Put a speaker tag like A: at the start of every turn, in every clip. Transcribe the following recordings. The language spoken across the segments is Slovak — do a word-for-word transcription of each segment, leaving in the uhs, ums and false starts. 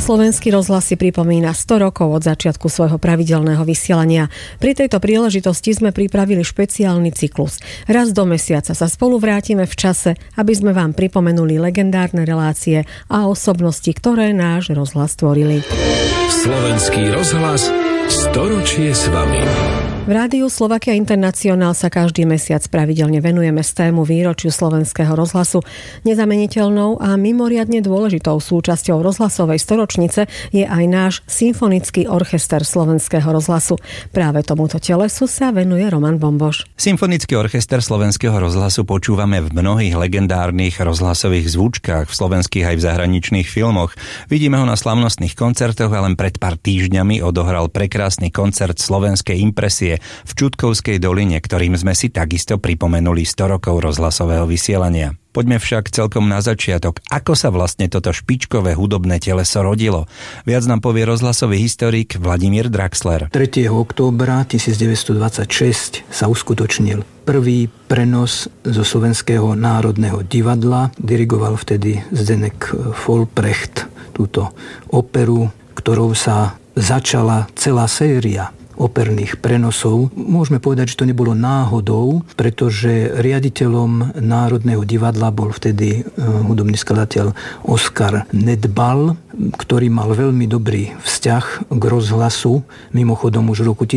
A: Slovenský rozhlas si pripomína sto rokov od začiatku svojho pravidelného vysielania. Pri tejto príležitosti sme pripravili špeciálny cyklus. Raz do mesiaca sa spolu vrátime v čase, aby sme vám pripomenuli legendárne relácie a osobnosti, ktoré náš rozhlas tvorili.
B: Slovenský rozhlas storočie s vami.
A: V Rádiu Slovakia International sa každý mesiac pravidelne venujeme stému výročiu Slovenského rozhlasu. Nezameniteľnou a mimoriadne dôležitou súčasťou rozhlasovej storočnice je aj náš symfonický orchester Slovenského rozhlasu. Práve tomuto telesu sa venuje Roman Bomboš.
C: Symfonický orchester Slovenského rozhlasu počúvame v mnohých legendárnych rozhlasových zvučkách, v slovenských aj v zahraničných filmoch. Vidíme ho na slavnostných koncertoch a len pred pár týždňami odohral prekrásny koncert Slovenskej impresie v Čudkovskej doline, ktorým sme si takisto pripomenuli sto rokov rozhlasového vysielania. Poďme však celkom na začiatok. Ako sa vlastne toto špičkové hudobné teleso rodilo? Viac nám povie rozhlasový historik Vladimír Draxler.
D: tretieho októbra devätnásťstodvadsaťšesť sa uskutočnil prvý prenos zo Slovenského národného divadla. Dirigoval vtedy Zdenek Folprecht túto operu, ktorou sa začala celá séria operných prenosov. Môžeme povedať, že to nebolo náhodou, pretože riaditeľom Národného divadla bol vtedy hudobný skladateľ Oskar Nedbal, ktorý mal veľmi dobrý vzťah k rozhlasu. Mimochodom už v roku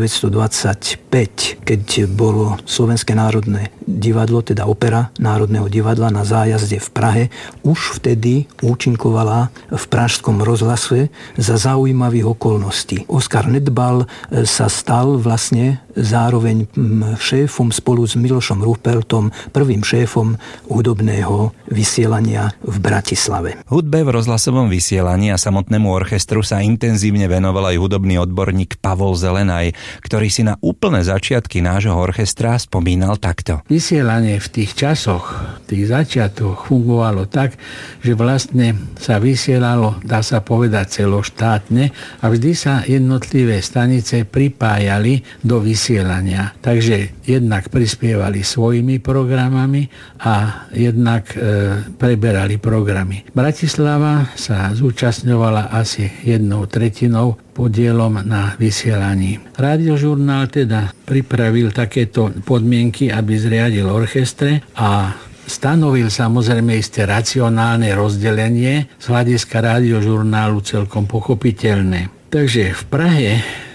D: devätnásťstodvadsaťpäť, keď bolo Slovenské národné divadlo, teda opera Národného divadla na zájazde v Prahe, už vtedy účinkovala v pražskom rozhlase za zaujímavých okolností. Oskar Nedbal sa stal vlastne zároveň šéfom spolu s Milošom Ruppeltom, prvým šéfom hudobného vysielania v Bratislave.
C: Hudbe v rozhlasovom vysielaní a samotnému orchestru sa intenzívne venoval aj hudobný odborník Pavol Zelenaj, ktorý si na úplné začiatky nášho orchestra spomínal takto.
E: Vysielanie v tých časoch, v tých začiatkoch fungovalo tak, že vlastne sa vysielalo, dá sa povedať, celoštátne a vždy sa jednotlivé stanice pripájali do vysielania. Takže jednak prispievali svojimi programami a jednak e, preberali programy. Bratislava sa zúčastňovala asi jednou tretinou podielom na vysielaní. Radiožurnál teda pripravil takéto podmienky, aby zriadil orchestre a stanovil samozrejme isté racionálne rozdelenie z hľadiska radiožurnálu celkom pochopiteľné. Takže v Prahe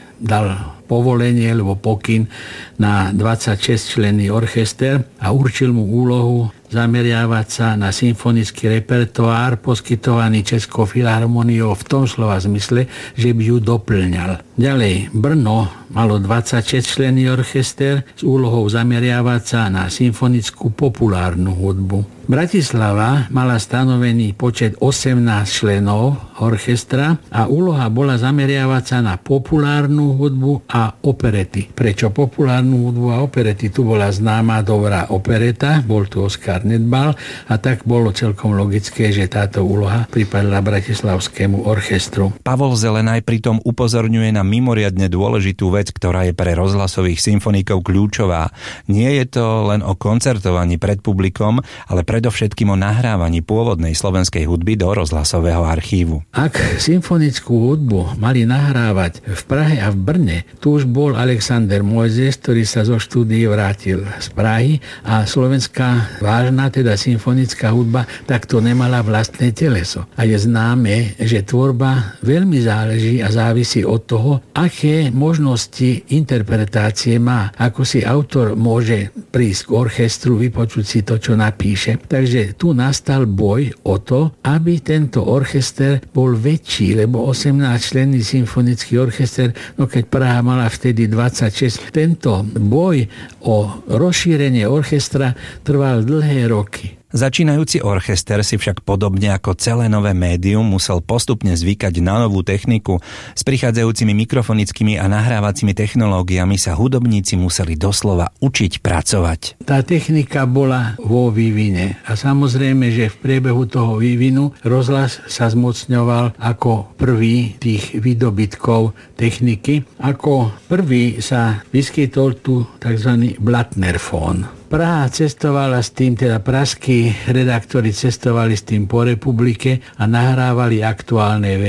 E: dal povolenie alebo pokyn na dvadsaťšesťčlenný orchester a určil mu úlohu zameriavať sa na symfonický repertoár poskytovaný Českou filharmoniou v tom slova zmysle, že by ju doplňal. Ďalej, Brno malo dvadsaťšesťčlenný orchester s úlohou zameriavať sa na symfonickú populárnu hudbu. Bratislava mala stanovený počet osemnásť členov orchestra a úloha bola zameriavať sa na populárnu hudbu a operety. Prečo populárnu hudbu a operety? Tu bola známa dobrá opereta, bol tu Oskar Nedbal a tak bolo celkom logické, že táto úloha pripadla bratislavskému orchestru.
C: Pavol Zelenaj pritom upozorňuje na mimoriadne dôležitú vec, ktorá je pre rozhlasových symfonikov kľúčová. Nie je to len o koncertovaní pred publikom, ale predovšetkým o nahrávaní pôvodnej slovenskej hudby do rozhlasového archívu.
E: Ak symfonickú hudbu mali nahrávať v Prahe a v Brne, tu už bol Alexander Mojzes, ktorý sa zo štúdií vrátil z Prahy a slovenská vážna, teda symfonická hudba, takto nemala vlastné teleso. A je známe, že tvorba veľmi záleží a závisí od toho, aké možnosti interpretácie má. Ako si autor môže prísť k orchestru, vypočuť si to, čo napíše. Takže tu nastal boj o to, aby tento orchester bol väčší, lebo osemnásťčlenný symfonický orchester, no keď Praha mala vtedy dvadsaťšesť, tento boj o rozšírenie orchestra trval dlhé roky.
C: Začínajúci orchester si však podobne ako celé nové médium musel postupne zvykať na novú techniku. S prichádzajúcimi mikrofonickými a nahrávacími technológiami sa hudobníci museli doslova učiť pracovať.
E: Tá technika bola vo vývine a samozrejme, že v priebehu toho vývinu rozhlas sa zmocňoval ako prvý tých výdobytkov techniky. Ako prvý sa vyskytol tu tzv. Blattnerfón. Praha cestovala s tým, teda pražskí redaktori cestovali s tým po republike a nahrávali aktuálne